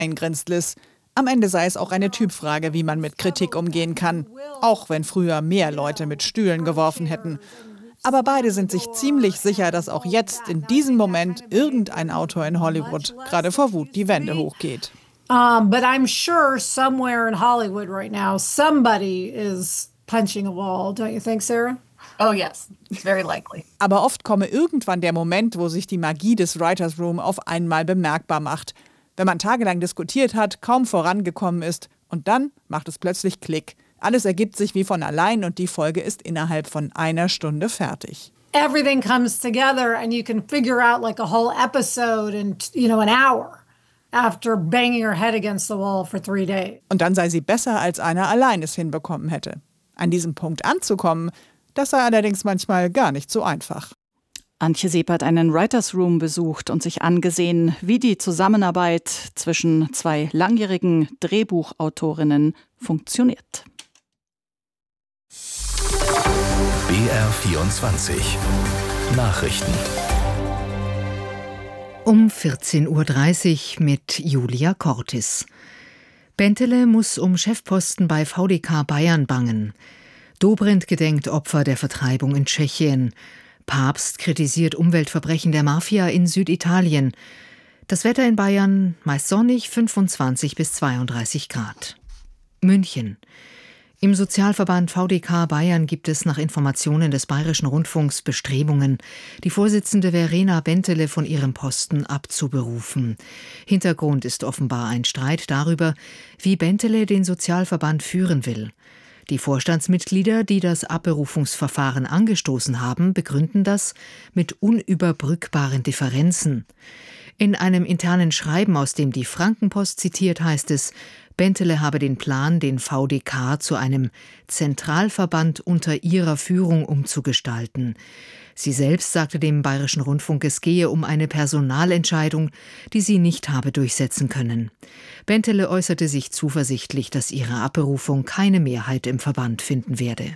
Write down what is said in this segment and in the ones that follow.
grinst Liz. Am Ende sei es auch eine Typfrage, wie man mit Kritik umgehen kann. Auch wenn früher mehr Leute mit Stühlen geworfen hätten. Aber beide sind sich ziemlich sicher, dass auch jetzt, in diesem Moment, irgendein Autor in Hollywood gerade vor Wut die Wände hochgeht. But I'm sure somewhere in Hollywood right now, somebody is punching a wall. Don't you think, Sarah? Oh yes, it's very likely. Aber oft komme irgendwann der Moment, wo sich die Magie des Writers' Room auf einmal bemerkbar macht. Wenn man tagelang diskutiert hat, kaum vorangekommen ist und dann macht es plötzlich Klick. Alles ergibt sich wie von allein und die Folge ist innerhalb von einer Stunde fertig. Everything comes together and you can figure out like a whole episode in, an hour after banging her head against the wall for 3 days. Und dann sei sie besser, als einer allein es hinbekommen hätte. An diesem Punkt anzukommen, das sei allerdings manchmal gar nicht so einfach. Antje Seep hat einen Writers' Room besucht und sich angesehen, wie die Zusammenarbeit zwischen zwei langjährigen Drehbuchautorinnen funktioniert. BR24 Nachrichten. Um 14.30 Uhr mit Julia Cortis. Bentele muss um Chefposten bei VDK Bayern bangen. Dobrindt gedenkt Opfer der Vertreibung in Tschechien. Papst kritisiert Umweltverbrechen der Mafia in Süditalien. Das Wetter in Bayern meist sonnig, 25 bis 32 Grad. München. Im Sozialverband VDK Bayern gibt es nach Informationen des Bayerischen Rundfunks Bestrebungen, die Vorsitzende Verena Bentele von ihrem Posten abzuberufen. Hintergrund ist offenbar ein Streit darüber, wie Bentele den Sozialverband führen will. Die Vorstandsmitglieder, die das Abberufungsverfahren angestoßen haben, begründen das mit unüberbrückbaren Differenzen. In einem internen Schreiben, aus dem die Frankenpost zitiert, heißt es, Bentele habe den Plan, den VDK zu einem Zentralverband unter ihrer Führung umzugestalten. Sie selbst sagte dem Bayerischen Rundfunk, es gehe um eine Personalentscheidung, die sie nicht habe durchsetzen können. Bentele äußerte sich zuversichtlich, dass ihre Abberufung keine Mehrheit im Verband finden werde.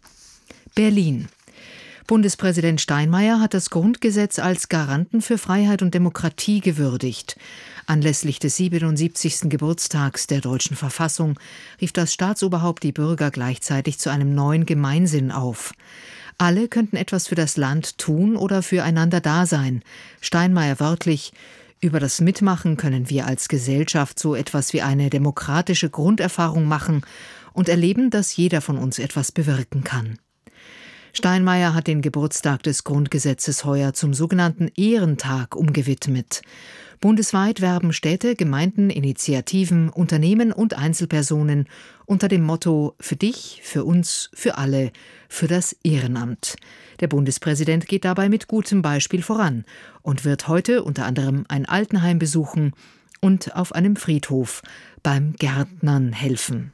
Berlin. Bundespräsident Steinmeier hat das Grundgesetz als Garanten für Freiheit und Demokratie gewürdigt. Anlässlich des 77. Geburtstags der deutschen Verfassung rief das Staatsoberhaupt die Bürger gleichzeitig zu einem neuen Gemeinsinn auf. Alle könnten etwas für das Land tun oder füreinander da sein. Steinmeier wörtlich: Über das Mitmachen können wir als Gesellschaft so etwas wie eine demokratische Grunderfahrung machen und erleben, dass jeder von uns etwas bewirken kann. Steinmeier hat den Geburtstag des Grundgesetzes heuer zum sogenannten Ehrentag umgewidmet. Bundesweit werben Städte, Gemeinden, Initiativen, Unternehmen und Einzelpersonen unter dem Motto „Für dich, für uns, für alle, für das Ehrenamt“. Der Bundespräsident geht dabei mit gutem Beispiel voran und wird heute unter anderem ein Altenheim besuchen und auf einem Friedhof beim Gärtnern helfen.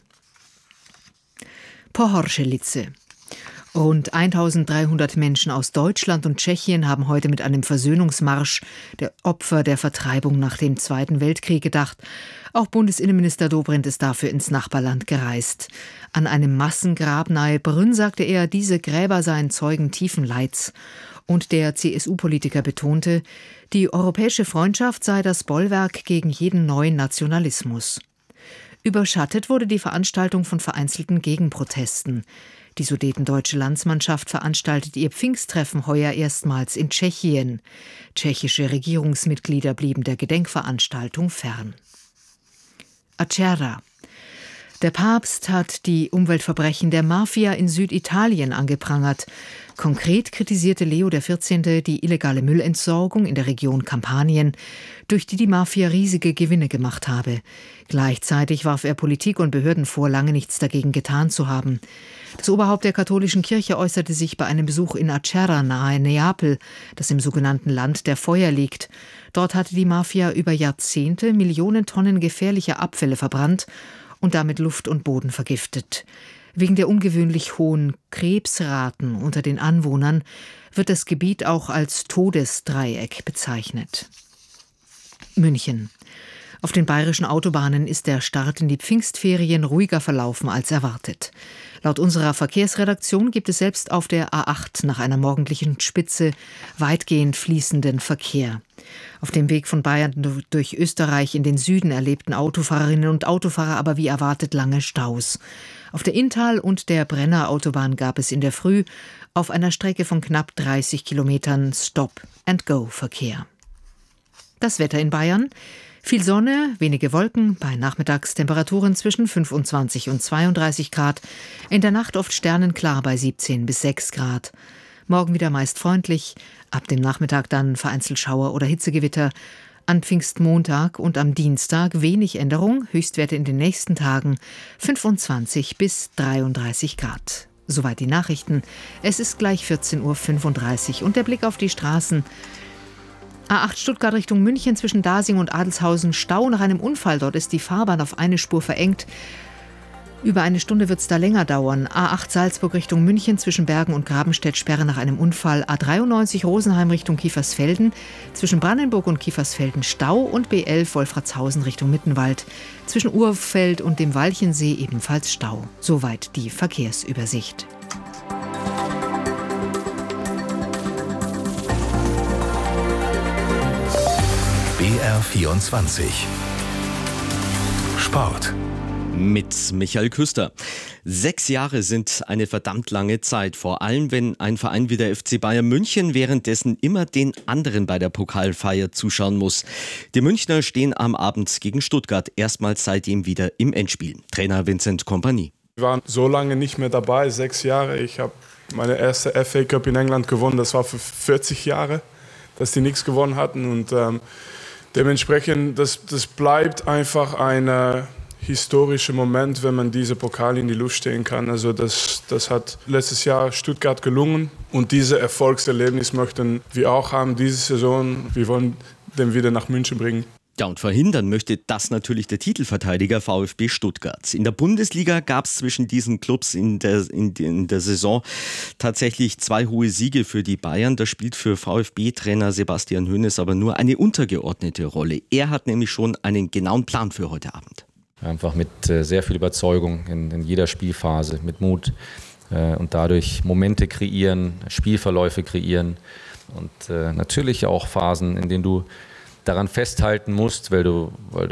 Pohoršelice. Rund 1300 Menschen aus Deutschland und Tschechien haben heute mit einem Versöhnungsmarsch der Opfer der Vertreibung nach dem Zweiten Weltkrieg gedacht. Auch Bundesinnenminister Dobrindt ist dafür ins Nachbarland gereist. An einem Massengrab nahe Brünn sagte er, diese Gräber seien Zeugen tiefen Leids. Und der CSU-Politiker betonte, die europäische Freundschaft sei das Bollwerk gegen jeden neuen Nationalismus. Überschattet wurde die Veranstaltung von vereinzelten Gegenprotesten. Die sudetendeutsche Landsmannschaft veranstaltet ihr Pfingsttreffen heuer erstmals in Tschechien. Tschechische Regierungsmitglieder blieben der Gedenkveranstaltung fern. Acerra. Der Papst hat die Umweltverbrechen der Mafia in Süditalien angeprangert. Konkret kritisierte Leo XIV. Die illegale Müllentsorgung in der Region Kampanien, durch die Mafia riesige Gewinne gemacht habe. Gleichzeitig warf er Politik und Behörden vor, lange nichts dagegen getan zu haben. Das Oberhaupt der katholischen Kirche äußerte sich bei einem Besuch in Acerra nahe Neapel, das im sogenannten Land der Feuer liegt. Dort hatte die Mafia über Jahrzehnte Millionen Tonnen gefährlicher Abfälle verbrannt und damit Luft und Boden vergiftet. Wegen der ungewöhnlich hohen Krebsraten unter den Anwohnern wird das Gebiet auch als Todesdreieck bezeichnet. München. Auf den bayerischen Autobahnen ist der Start in die Pfingstferien ruhiger verlaufen als erwartet. Laut unserer Verkehrsredaktion gibt es selbst auf der A8 nach einer morgendlichen Spitze weitgehend fließenden Verkehr. Auf dem Weg von Bayern durch Österreich in den Süden erlebten Autofahrerinnen und Autofahrer aber wie erwartet lange Staus. Auf der Inntal- und der Brenner-Autobahn gab es in der Früh auf einer Strecke von knapp 30 Kilometern Stop-and-Go-Verkehr. Das Wetter in Bayern: viel Sonne, wenige Wolken, bei Nachmittagstemperaturen zwischen 25 und 32 Grad. In der Nacht oft sternenklar bei 17 bis 6 Grad. Morgen wieder meist freundlich, ab dem Nachmittag dann vereinzelt Schauer oder Hitzegewitter. An Pfingstmontag und am Dienstag wenig Änderung, Höchstwerte in den nächsten Tagen 25 bis 33 Grad. Soweit die Nachrichten. Es ist gleich 14.35 Uhr und der Blick auf die Straßen. A8 Stuttgart Richtung München zwischen Dasing und Adelshausen Stau nach einem Unfall. Dort ist die Fahrbahn auf eine Spur verengt. Über eine Stunde wird es da länger dauern. A8 Salzburg Richtung München zwischen Bergen und Grabenstedt Sperre nach einem Unfall. A93 Rosenheim Richtung Kiefersfelden zwischen Brandenburg und Kiefersfelden Stau und B11 Wolfratshausen Richtung Mittenwald zwischen Urfeld und dem Walchensee ebenfalls Stau. Soweit die Verkehrsübersicht. BR24 Sport mit Michael Küster. 6 Jahre sind eine verdammt lange Zeit, vor allem wenn ein Verein wie der FC Bayern München währenddessen immer den anderen bei der Pokalfeier zuschauen muss. Die Münchner stehen am Abend gegen Stuttgart erstmals seitdem wieder im Endspiel. Trainer Vincent Kompany. Wir waren so lange nicht mehr dabei, 6 Jahre. Ich habe meine erste FA Cup in England gewonnen, das war für 40 Jahre, dass die nichts gewonnen hatten. Und dementsprechend, das bleibt einfach ein historischer Moment, wenn man diese Pokale in die Luft stehen kann. Also das hat letztes Jahr Stuttgart gelungen und dieses Erfolgserlebnis möchten wir auch haben diese Saison. Wir wollen den wieder nach München bringen. Ja, und verhindern möchte das natürlich der Titelverteidiger VfB Stuttgart. In der Bundesliga gab es zwischen diesen Clubs in der Saison tatsächlich 2 hohe Siege für die Bayern. Das spielt für VfB-Trainer Sebastian Hoeneß aber nur eine untergeordnete Rolle. Er hat nämlich schon einen genauen Plan für heute Abend. Einfach mit sehr viel Überzeugung in jeder Spielphase, mit Mut und dadurch Momente kreieren, Spielverläufe kreieren und natürlich auch Phasen, in denen du daran festhalten musst, weil du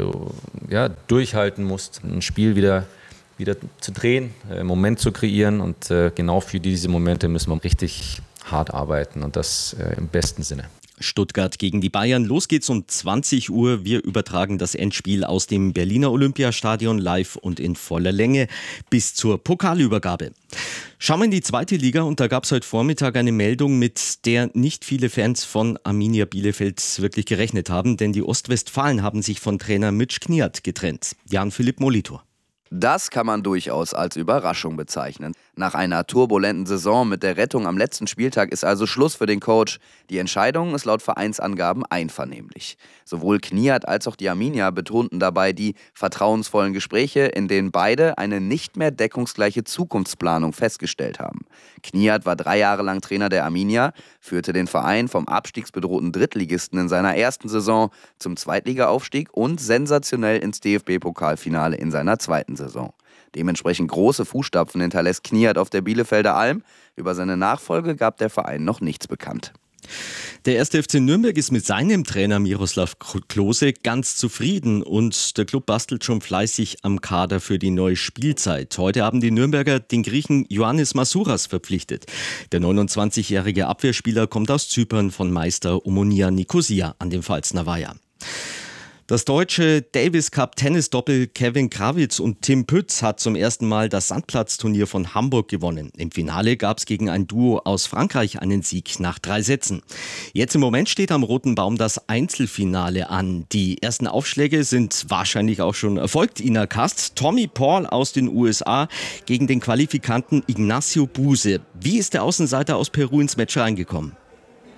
ja, durchhalten musst, ein Spiel wieder zu drehen, einen Moment zu kreieren und genau für diese Momente müssen wir richtig hart arbeiten und das im besten Sinne. Stuttgart gegen die Bayern. Los geht's um 20 Uhr. Wir übertragen das Endspiel aus dem Berliner Olympiastadion live und in voller Länge bis zur Pokalübergabe. Schauen wir in die 2. Liga und da gab es heute Vormittag eine Meldung, mit der nicht viele Fans von Arminia Bielefeld wirklich gerechnet haben, denn die Ostwestfalen haben sich von Trainer Mitch Kniat getrennt. Jan-Philipp Molitor. Das kann man durchaus als Überraschung bezeichnen. Nach einer turbulenten Saison mit der Rettung am letzten Spieltag ist also Schluss für den Coach. Die Entscheidung ist laut Vereinsangaben einvernehmlich. Sowohl Kniat als auch die Arminia betonten dabei die vertrauensvollen Gespräche, in denen beide eine nicht mehr deckungsgleiche Zukunftsplanung festgestellt haben. Kniat war 3 Jahre lang Trainer der Arminia, führte den Verein vom abstiegsbedrohten Drittligisten in seiner ersten Saison zum Zweitligaaufstieg und sensationell ins DFB-Pokalfinale in seiner 2. Saison. Dementsprechend große Fußstapfen hinterlässt Kniat auf der Bielefelder Alm. Über seine Nachfolge gab der Verein noch nichts bekannt. Der 1. FC Nürnberg ist mit seinem Trainer Miroslav Klose ganz zufrieden und der Club bastelt schon fleißig am Kader für die neue Spielzeit. Heute haben die Nürnberger den Griechen Ioannis Masouras verpflichtet. Der 29-jährige Abwehrspieler kommt aus Zypern von Meister Omonia Nikosia an dem Pfalzner Weiher. Das deutsche Davis Cup Tennisdoppel Kevin Krawitz und Tim Pütz hat zum ersten Mal das Sandplatzturnier von Hamburg gewonnen. Im Finale gab es gegen ein Duo aus Frankreich einen Sieg nach 3 Sätzen. Jetzt im Moment steht am Roten Baum das Einzelfinale an. Die ersten Aufschläge sind wahrscheinlich auch schon erfolgt. Ina Kast, Tommy Paul aus den USA gegen den Qualifikanten Ignacio Buse. Wie ist der Außenseiter aus Peru ins Match reingekommen?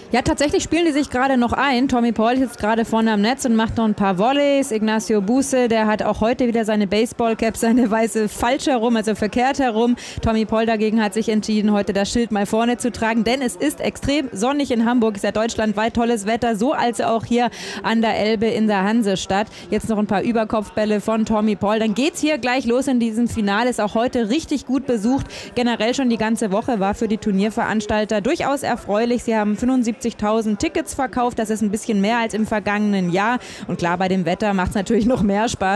Ja, tatsächlich spielen die sich gerade noch ein. Tommy Paul sitzt gerade vorne am Netz und macht noch ein paar Volleys. Ignacio Buse, der hat auch heute wieder seine Baseballcap, seine weiße falsch herum, also verkehrt herum. Tommy Paul dagegen hat sich entschieden, heute das Schild mal vorne zu tragen, denn es ist extrem sonnig in Hamburg. Es ist ja deutschlandweit tolles Wetter, so als auch hier an der Elbe in der Hansestadt. Jetzt noch ein paar Überkopfbälle von Tommy Paul. Dann geht's hier gleich los in diesem Finale. Ist auch heute richtig gut besucht. Generell schon die ganze Woche war für die Turnierveranstalter durchaus erfreulich. Sie haben 75.000 Tickets verkauft. Das ist ein bisschen mehr als im vergangenen Jahr. Und klar, bei dem Wetter macht es natürlich noch mehr Spaß.